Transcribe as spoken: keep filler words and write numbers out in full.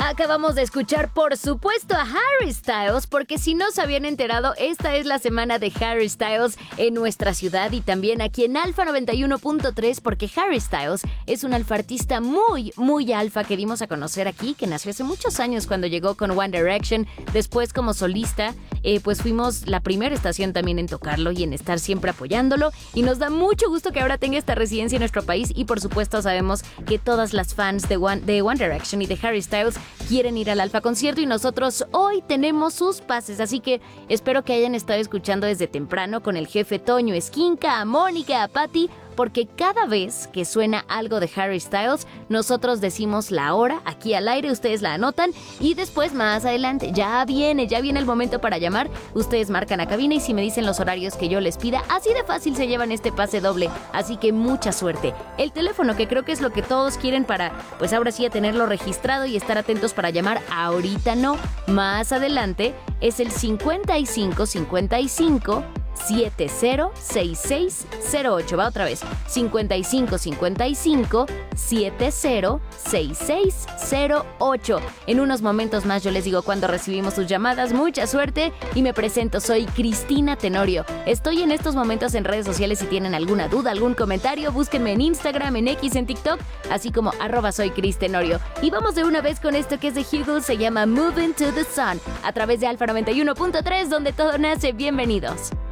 Acabamos de escuchar, por supuesto, a Harry Styles, porque si no se habían enterado, esta es la semana de Harry Styles en nuestra ciudad y también aquí en Alfa noventa y uno punto tres, porque Harry Styles es un alfa artista muy, muy alfa que dimos a conocer aquí, que nació hace muchos años cuando llegó con One Direction, después como solista, eh, pues fuimos la primera estación también en tocarlo y en estar siempre apoyándolo, y nos da mucho gusto que ahora tenga esta residencia en nuestro país, y por supuesto sabemos que todas las fans de One, de One Direction y de Harry Styles quieren ir al Alfa Concierto y nosotros hoy tenemos sus pases, así que espero que hayan estado escuchando desde temprano con el jefe Toño Esquinca, a Mónica, a Patti, porque cada vez que suena algo de Harry Styles, nosotros decimos la hora aquí al aire, ustedes la anotan y después más adelante ya viene, ya viene el momento para llamar, ustedes marcan a cabina y si me dicen los horarios que yo les pida, así de fácil se llevan este pase doble, así que mucha suerte. El teléfono, que creo que es lo que todos quieren para, pues ahora sí, a tenerlo registrado y estar atentos para llamar, ahorita no, más adelante, es el cincuenta y cinco cincuenta y cinco setenta sesenta y seis cero ocho. Va otra vez. cincuenta y cinco cincuenta y cinco setenta sesenta y seis cero ocho. En unos momentos más yo les digo cuando recibimos sus llamadas. Mucha suerte y me presento. Soy Cristina Tenorio. Estoy en estos momentos en redes sociales. Si tienen alguna duda, algún comentario, búsquenme en Instagram, en X, en TikTok, así como arroba soy Cris Tenorio. Y vamos de una vez con esto que es de Hugel. Se llama Moving to the Sun a través de Alfa noventa y uno punto tres, donde todo nace. Bienvenidos.